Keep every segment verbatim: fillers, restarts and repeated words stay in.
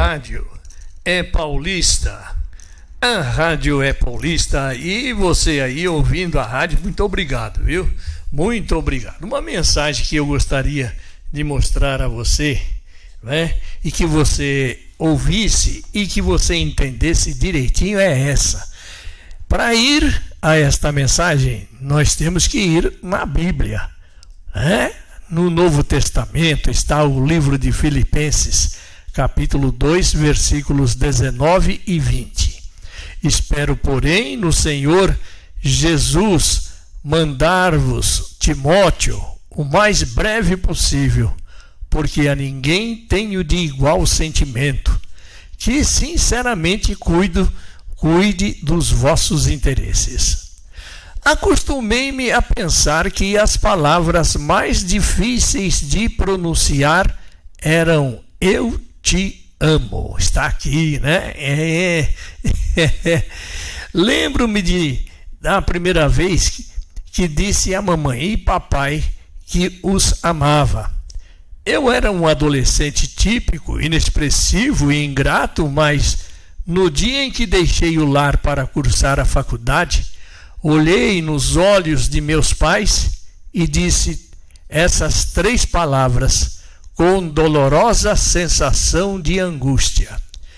rádio é paulista. A rádio é paulista e você aí ouvindo a rádio, muito obrigado, viu? Muito obrigado. Uma mensagem que eu gostaria de mostrar a você, né? E que você ouvisse e que você entendesse direitinho é essa. Para ir a esta mensagem, nós temos que ir na Bíblia, né? No Novo Testamento está o livro de Filipenses, capítulo dois, versículos dezenove e vinte. Espero, porém, no Senhor Jesus mandar-vos Timóteo o mais breve possível, porque a ninguém tenho de igual sentimento, que sinceramente cuido, cuide dos vossos interesses. Acostumei-me a pensar que as palavras mais difíceis de pronunciar eram eu te amo. Está aqui, né? É, é, é. Lembro-me de da primeira vez que, que disse a mamãe e papai que os amava. Eu era um adolescente típico, inexpressivo e ingrato, mas no dia em que deixei o lar para cursar a faculdade, olhei nos olhos de meus pais e disse essas três palavras com dolorosa sensação de angústia.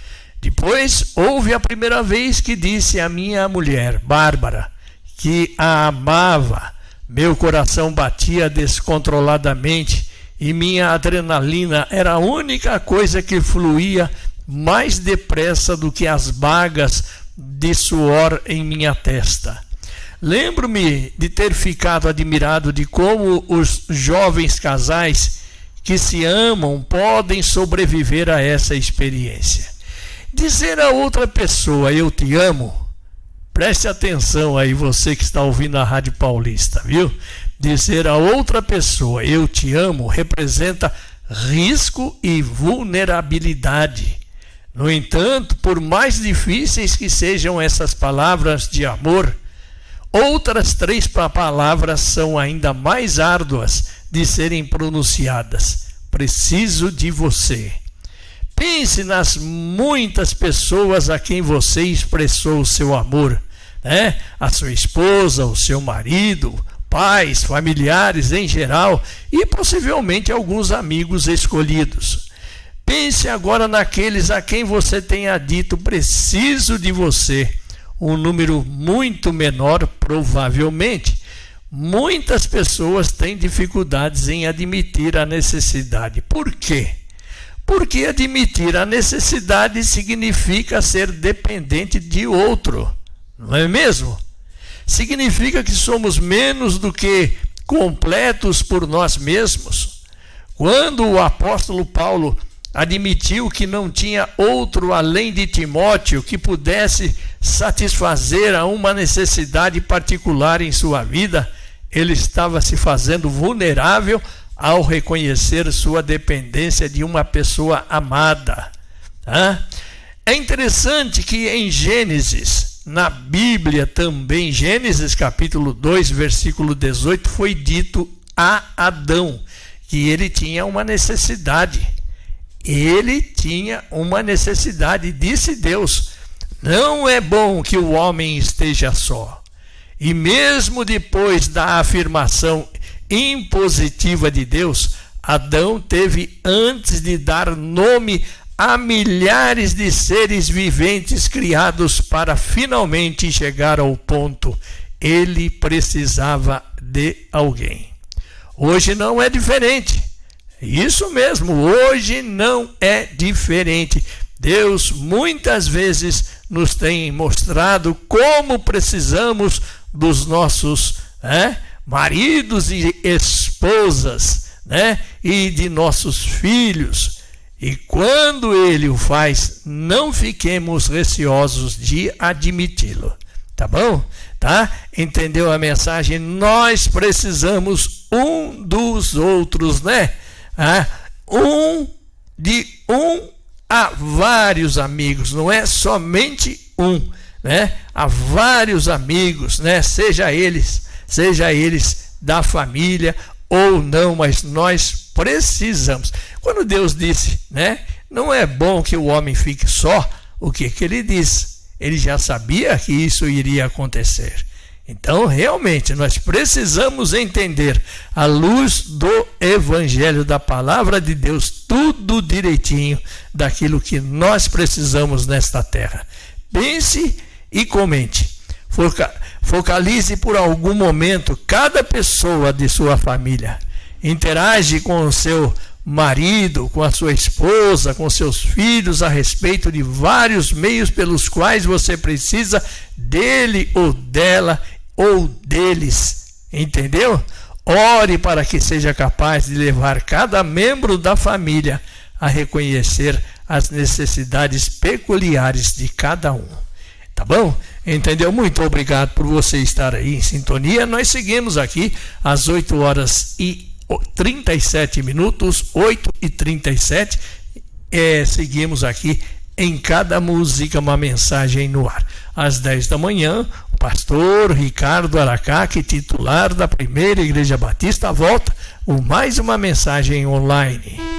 Depois houve a primeira vez que disse à minha mulher, Bárbara, que a amava. Meu coração batia descontroladamente e minha adrenalina era a única coisa que fluía mais depressa do que as bagas de suor em minha testa. Lembro-me de ter ficado admirado de como os jovens casais que se amam podem sobreviver a essa experiência. Dizer a outra pessoa, eu te amo, preste atenção aí você que está ouvindo a Rádio Paulista, viu? Dizer a outra pessoa, eu te amo, representa risco e vulnerabilidade. No entanto, por mais difíceis que sejam essas palavras de amor, outras três palavras são ainda mais árduas de serem pronunciadas. Preciso de você. Pense nas muitas pessoas a quem você expressou o seu amor, né? A sua esposa, o seu marido, pais, familiares em geral e possivelmente alguns amigos escolhidos. Pense agora naqueles a quem você tenha dito preciso de você. Um número muito menor, provavelmente. Muitas pessoas têm dificuldades em admitir a necessidade. Por quê? Porque admitir a necessidade significa ser dependente de outro, não é mesmo? Significa que somos menos do que completos por nós mesmos. Quando o apóstolo Paulo admitiu que não tinha outro além de Timóteo que pudesse satisfazer a uma necessidade particular em sua vida, ele estava se fazendo vulnerável ao reconhecer sua dependência de uma pessoa amada. Tá? É interessante que em Gênesis, na Bíblia também, Gênesis capítulo dois, versículo dezoito, foi dito a Adão que ele tinha uma necessidade. Ele tinha uma necessidade, disse Deus, não é bom que o homem esteja só. E mesmo depois da afirmação impositiva de Deus, Adão teve antes de dar nome a milhares de seres viventes criados para finalmente chegar ao ponto, ele precisava de alguém. Hoje não é diferente. Isso mesmo, hoje não é diferente. Deus muitas vezes nos tem mostrado como precisamos dos nossos é, maridos e esposas, né, e de nossos filhos. E quando Ele o faz, não fiquemos receosos de admiti-lo. Tá bom? Tá? Entendeu a mensagem? Nós precisamos um dos outros, né? Ah, um de um a vários amigos, não é somente um, né? Há vários amigos, né? Seja eles, seja eles da família ou não, mas nós precisamos. Quando Deus disse, né? Não é bom que o homem fique só. O que que ele diz? Ele já sabia que isso iria acontecer. Então, realmente, nós precisamos entender, à luz do Evangelho, da Palavra de Deus, tudo direitinho daquilo que nós precisamos nesta terra. Pense e comente. Foca, focalize por algum momento cada pessoa de sua família. Interage com o seu marido, com a sua esposa, com seus filhos a respeito de vários meios pelos quais você precisa dele ou dela ou deles, entendeu? Ore para que seja capaz de levar cada membro da família a reconhecer as necessidades peculiares de cada um. Tá bom? Entendeu? Muito obrigado por você estar aí em sintonia. Nós seguimos aqui às oito horas e trinta e sete minutos, oito e trinta e sete. É, seguimos aqui em cada música uma mensagem no ar. Às dez da manhã, o pastor Ricardo Aracaque, titular da Primeira Igreja Batista, volta com mais uma mensagem online.